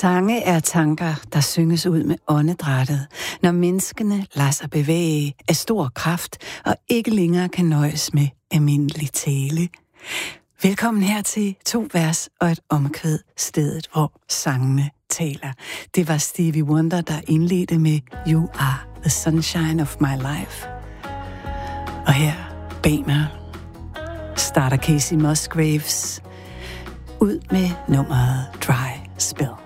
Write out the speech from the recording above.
Sange er tanker, der synges ud med åndedrættet, når menneskene lader sig bevæge af stor kraft og ikke længere kan nøjes med almindelig tale. Velkommen her til 2 vers og et omkvæd, stedet hvor sangene taler. Det var Stevie Wonder, der indledte med You Are the Sunshine of My Life. Og her bag mig starter Kacey Musgraves ud med nummeret Dry Spell.